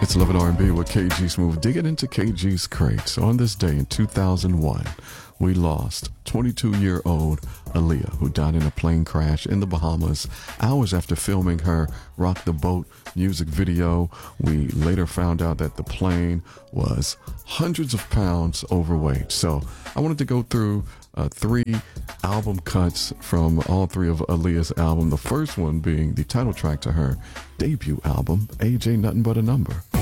It's Love and R&B with KG Smooth. Digging into KG's crates. On this day in 2001, we lost 22-year-old Aaliyah, who died in a plane crash in the Bahamas hours after filming her Rock the Boat music video. We later found out that the plane was hundreds of pounds overweight. So I wanted to go through 3 album cuts from all 3 of Aaliyah's album. The first one being the title track to her debut album, AJ Nothing But a Number.